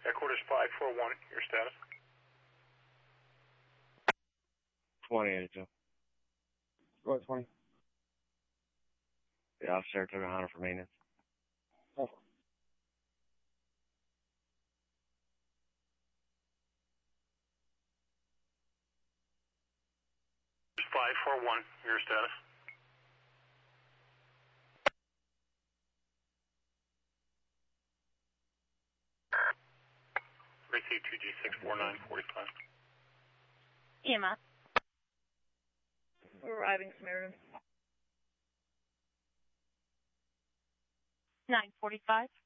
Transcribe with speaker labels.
Speaker 1: Headquarters 541, your status?
Speaker 2: 2082.
Speaker 3: Go ahead, 20.
Speaker 2: The officer took a Honda for maintenance.
Speaker 3: Over.
Speaker 1: 541, your status? Receive 2G64945.
Speaker 4: EMS. We're arriving, Samaritan. 945.